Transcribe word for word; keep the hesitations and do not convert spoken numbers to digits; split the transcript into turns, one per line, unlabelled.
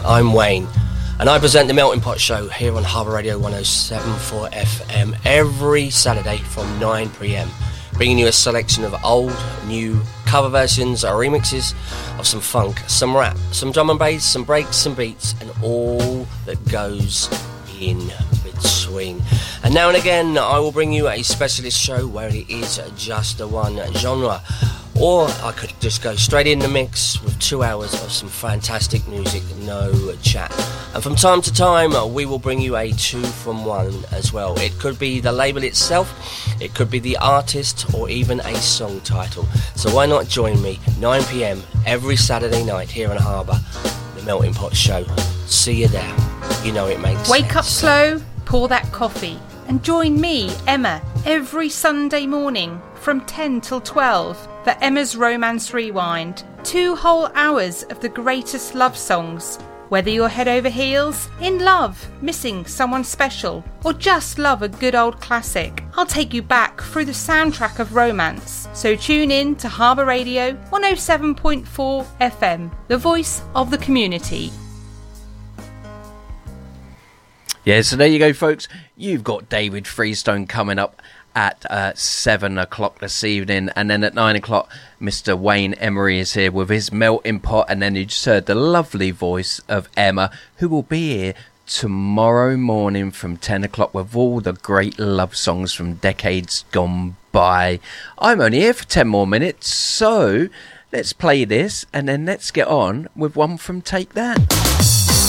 I'm Wayne, and I present the Melting Pot Show here on Harbour Radio one oh seven point four F M every Saturday from nine p.m, bringing you a selection of old, new, cover versions or remixes of some funk, some rap, some drum and bass, some breaks, some beats, and all that goes in between. And now and again, I will bring you a specialist show where it is just the one genre. Or I could just go straight in the mix with two hours of some fantastic music, no chat. And from time to time, we will bring you a two from one as well. It could be the label itself, it could be the artist, or even a song title. So why not join me, nine p.m, every Saturday night here in Harbour, the Melting Pot Show. See you there. You know it makes
Wake
sense.
up slow, pour that coffee, and join me, Emma, every Sunday morning from ten till twelve for Emma's Romance Rewind. Two whole hours of the greatest love songs. Whether you're head over heels, in love, missing someone special, or just love a good old classic, I'll take you back through the soundtrack of romance. So tune in to Harbour Radio one oh seven point four F M, the voice of the community.
Yeah, so there you go, folks. You've got David Freestone coming up at uh, seven o'clock this evening. And then at nine o'clock, Mister Wayne Emery is here with his Melting Pot. And then you just heard the lovely voice of Emma, who will be here tomorrow morning from ten o'clock with all the great love songs from decades gone by. I'm only here for ten more minutes, so let's play this and then let's get on with one from Take That.